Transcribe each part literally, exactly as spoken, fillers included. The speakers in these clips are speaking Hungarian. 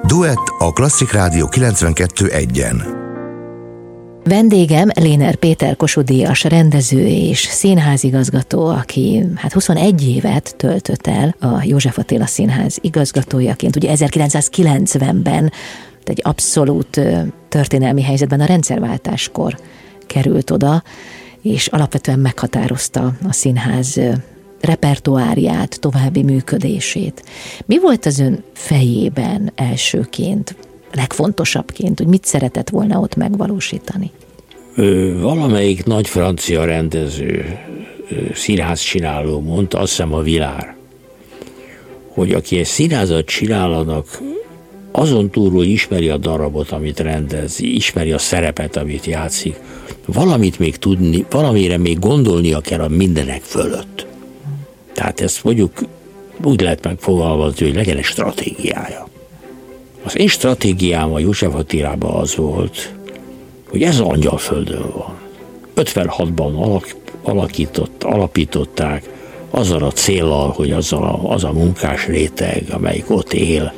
Duett a Klasszik Rádió kilencvenkettő egyen. Vendégem Léner Péter Kossuth-díjas rendező és színházigazgató, aki hát huszonegy évet töltött el a József Attila Színház igazgatójaként. Ugye ezerkilencszázkilencvenben egy abszolút történelmi helyzetben a rendszerváltáskor került oda, és alapvetően meghatározta a színház repertoárját, további működését. Mi volt az ön fejében elsőként, legfontosabbként, hogy mit szeretett volna ott megvalósítani? Ö, valamelyik nagy francia rendező, színház csináló mondta, azt hiszem a Vilár, hogy aki egy színházat csinálnak, azon túl, hogy ismeri a darabot, amit rendez, ismeri a szerepet, amit játszik, valamit még tudni, valamire még gondolnia kell a mindenek fölött. Tehát ezt mondjuk úgy lehet megfogalmazni, hogy legyen egy stratégiája. Az én stratégiám a József Attilában az volt, hogy ez Angyalföldön van. ötvenhatban alak, alakított, alapították azzal a céllal, hogy azzal a, az a munkás réteg, amelyik ott él,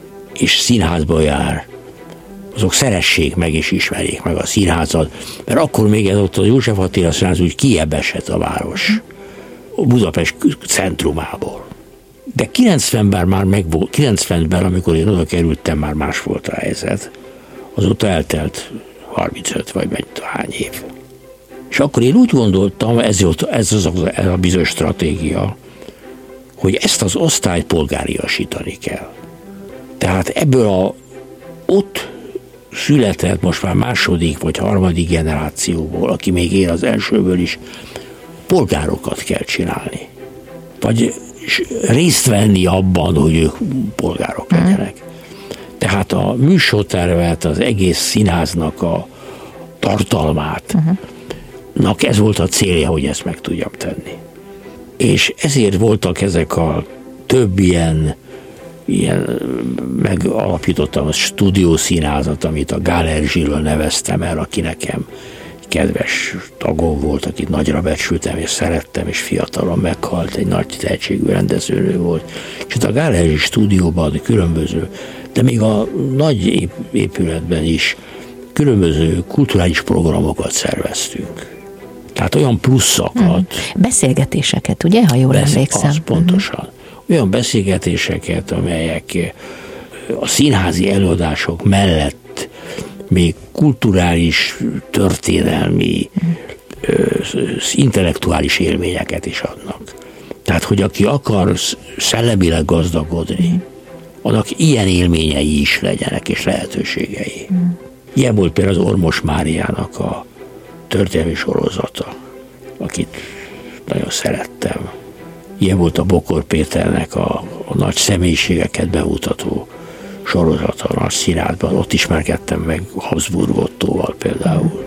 és színházba jár, azok szeressék meg és ismerjék meg a színházat, mert akkor még ez ott a József Attila Színház úgy kijebb esett a város, Budapest centrumából. De kilencvenben már megvolt, kilencvenben, amikor én oda kerültem, már más volt a helyzet. Azóta eltelt harmincöt vagy mennyi hány év. És akkor én úgy gondoltam, ez, ez, az, ez a bizonyos stratégia, hogy ezt az osztályt polgáriasítani kell. Tehát ebből a ott született most már második vagy harmadik generációból, aki még él az elsőből is, polgárokat kell csinálni. Vagy részt venni abban, hogy ők polgárok legyenek. Tehát a műsortervet, az egész színháznak a tartalmát, uh-huh. ez volt a célja, hogy ezt meg tudjam tenni. És ezért voltak ezek a több ilyen, ilyen megalapítottam a stúdiószínházat, amit a Gál Erzsiről neveztem el, aki nekem kedves tagom volt, akit nagyra becsültem és szerettem, és fiatalon meghalt, egy nagy tehetségű rendezőnő volt. És itt a Gál Erzsi stúdióban különböző, de még a nagy épületben is különböző kulturális programokat szerveztünk. Tehát olyan pluszakat. Hmm. Beszélgetéseket, ugye, ha jól Besz- emlékszem. Az, pontosan. Hmm. Olyan beszélgetéseket, amelyek a színházi előadások mellett még kulturális, történelmi, intellektuális élményeket is adnak. Tehát, hogy aki akar szellemileg gazdagodni, annak ilyen élményei is legyenek, és lehetőségei. Ilyen volt például az Ormos Máriának a történelmi sorozata, akit nagyon szerettem. Ilyen volt a Bokor Péternek a, a nagy személyiségeket bemutató sorozata a nagy színházban, ott ismerkedtem meg Habsburg Ottóval például.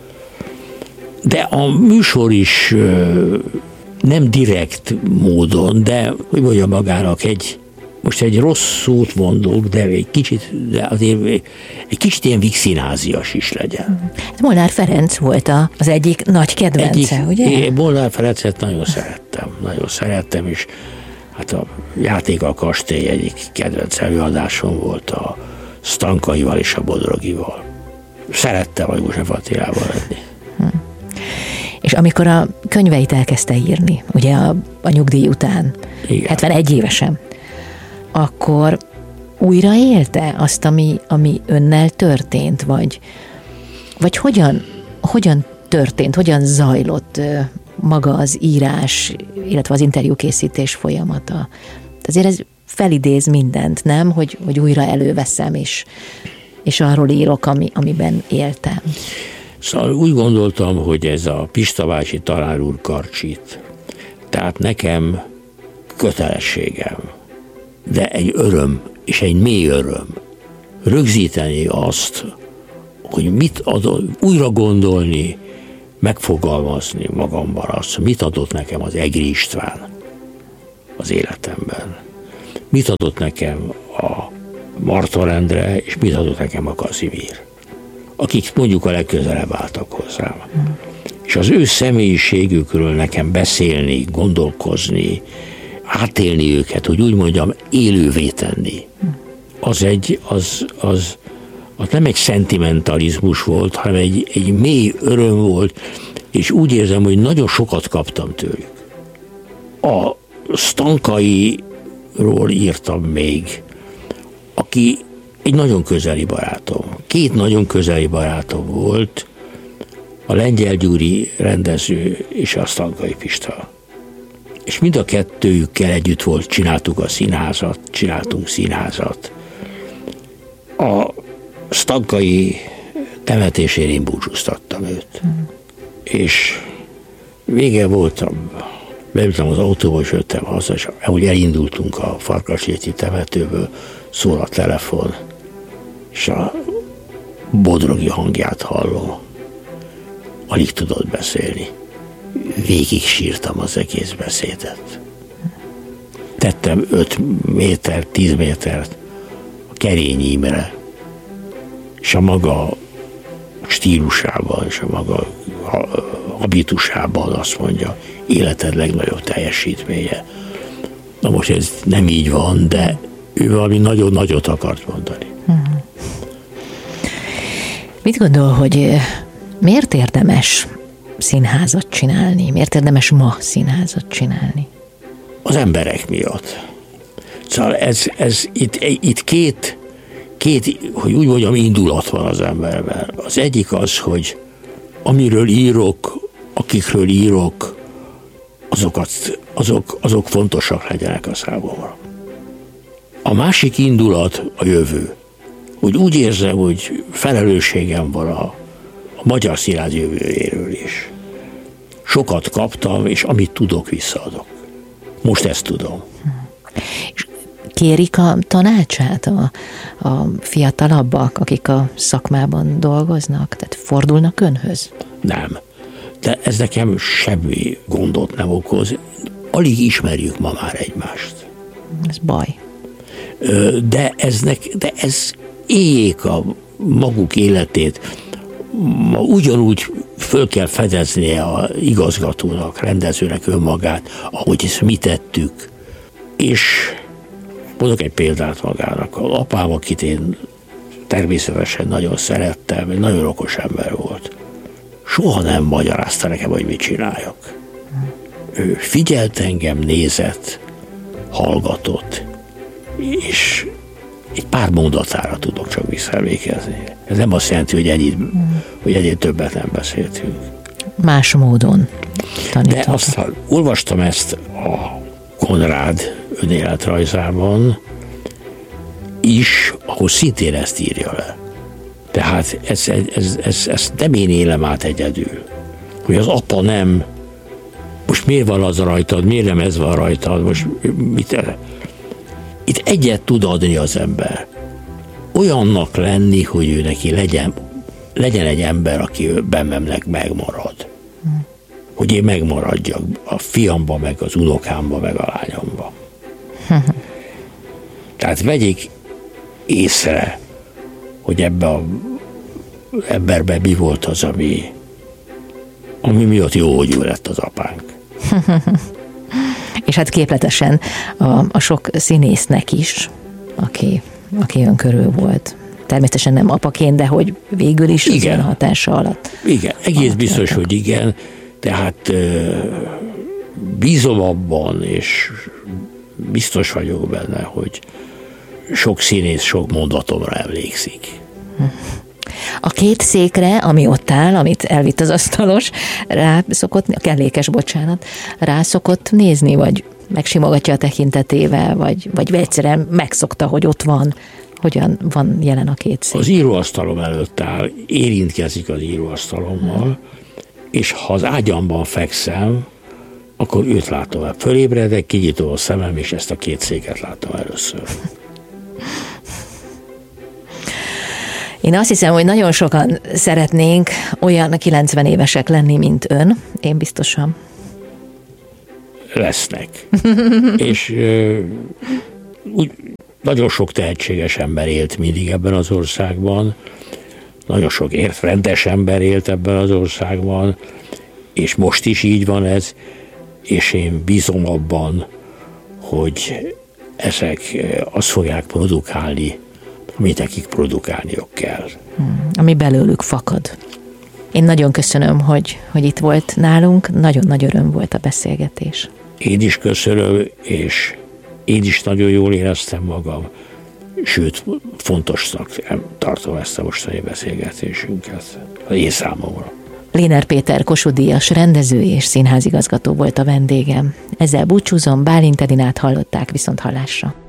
De a műsor is nem direkt módon, de hogy mondjam magának, egy, most egy rossz szót mondok, de egy kicsit, de azért egy kicsit ilyen vígszínházias is legyen. Molnár Ferenc volt az egyik nagy kedvence, egyik, ugye? Én Molnár Ferencet nagyon szerettem, nagyon szerettem, és hát a Játék a kastély egyik kedvenc előadásom volt a Stankaival és a Bodrogival. Szerettem a József Attilával lenni. Hm. És amikor a könyveit elkezdte írni, ugye a, a nyugdíj után, igen. hetvenegy évesen, akkor újra élte azt, ami, ami önnel történt, vagy, vagy hogyan, hogyan történt, hogyan zajlott maga az írás, illetve az interjúkészítés folyamata. Azért ez felidéz mindent, nem? Hogy, hogy újra előveszem, és, és arról írok, ami, amiben éltem. Szóval úgy gondoltam, hogy ez a Pista bácsi tanár úr karcsít. Tehát nekem kötelességem, de egy öröm, és egy mély öröm rögzíteni azt, hogy mit adott, újra gondolni, megfogalmazni magamban azt, mit adott nekem az Egri István az életemben. Mit adott nekem a Marton Endre, és mit adott nekem a Kazimír. Akik mondjuk a legközelebb álltak hozzám. Mm. És az ő személyiségükről nekem beszélni, gondolkozni, átélni őket, hogy úgy mondjam, élővé tenni. Mm. az egy, az, az, az nem egy szentimentalizmus volt, hanem egy, egy mély öröm volt, és úgy érzem, hogy nagyon sokat kaptam tőlük. A Stankairól írtam még, aki egy nagyon közeli barátom. Két nagyon közeli barátom volt, a Lengyel Gyuri rendező és a Stankai Pista. És mind a kettőjükkel együtt volt, csináltuk a színházat, csináltunk színházat. A Stankai temetésére én búcsúztattam őt. Mm. És vége voltam, beültem az autóba, és jöttem haza, és ahogy elindultunk a Farkasréti temetőből, szól a telefon, és a Bodrogi hangját hallom. Alig tudott beszélni. Végig sírtam az egész beszédet. Tettem öt méter, tíz métert a Kerényi Imre, és a maga stílusában, és a maga habitusában azt mondja, életed legnagyobb teljesítménye. Na most ez nem így van, de ő valami nagyon nagyot akart mondani. Hmm. Mit gondol, hogy miért érdemes színházat csinálni? Miért érdemes ma színházat csinálni? Az emberek miatt. Szóval ez, ez itt, itt két, két, hogy úgy mondjam, indulat van az emberben. Az egyik az, hogy amiről írok, akikről írok, azokat, azok, azok fontosak legyenek a számomra. A másik indulat a jövő. Hogy úgy érzem, hogy felelősségem van a, a magyar színház jövőjéről is. Sokat kaptam, és amit tudok, visszaadok. Most ezt tudom. És kérik a tanácsát a, a fiatalabbak, akik a szakmában dolgoznak? Tehát fordulnak önhöz? Nem. De ez nekem semmi gondot nem okoz. Alig ismerjük ma már egymást. Ez baj. De, eznek, de ez éljék a maguk életét. Ma ugyanúgy föl kell fedeznie a igazgatónak, rendezőnek önmagát, ahogy ezt mi tettük. És mondok egy példát magának. Az apám, akit én természetesen nagyon szerettem, egy nagyon okos ember volt. Soha nem magyarázta nekem, hogy mit csináljak. Ő figyelt engem, nézett, hallgatott, és egy pár mondatára tudok csak visszaemlékezni. Ez nem azt jelenti, hogy ennyit, hogy ennyit többet nem beszéltünk. Más módon tanított. De aztán olvastam ezt a Konrád önéletrajzában is, ahol szintén ezt írja le. Tehát ez, ez, ez, ez nem én élem át egyedül. Hogy az apa nem, most miért van az rajtad, miért nem ez van rajtad, most mit el? Itt egyet tud adni az ember. Olyannak lenni, hogy ő neki legyen, legyen egy ember, aki bennemnek megmarad. Hogy én megmaradjak a fiamba, meg az unokámba, meg a lányomba. Tehát vegyék észre, hogy ebbe a emberben mi volt az, ami, ami miatt jó, hogy ő lett az apánk. És hát képletesen a, a sok színésznek is, aki, aki ön körül volt. Természetesen nem apaként, de hogy végül is az ön hatása alatt. Igen, egész biztos, hogy igen. Tehát bízom abban, és biztos vagyok benne, hogy sok színész sok mondatomra emlékszik. A két székre, ami ott áll, amit elvitt az asztalos, rá szokott, a kellékes, bocsánat, rá szokott nézni, vagy megsimogatja a tekintetével, vagy, vagy egyszerűen megszokta, hogy ott van. Hogyan van jelen a két szék? Az íróasztalom előtt áll, érintkezik az íróasztalommal, és ha az ágyamban fekszem, akkor őt látom el. Fölébredek, kinyitom a szemem, és ezt a két széket látom először. Én azt hiszem, hogy nagyon sokan szeretnénk olyan kilencven évesek lenni, mint ön. Én biztosan. Lesznek. És ö, úgy, nagyon sok tehetséges ember élt mindig ebben az országban, nagyon sok ért, rendes ember élt ebben az országban, és most is így van ez, és én bízom abban, hogy ezek azt fogják produkálni, amit nekik produkálniuk kell. Hmm, ami belőlük fakad. Én nagyon köszönöm, hogy, hogy itt volt nálunk, nagyon nagy öröm volt a beszélgetés. Én is köszönöm, és én is nagyon jól éreztem magam, sőt, fontosnak tartom ezt a mostani beszélgetésünket, az én számomra. Léner Péter Kossuth-díjas rendező és színházigazgató volt a vendégem. Ezzel búcsúzom, Bálint Edinát hallották, viszont hallásra.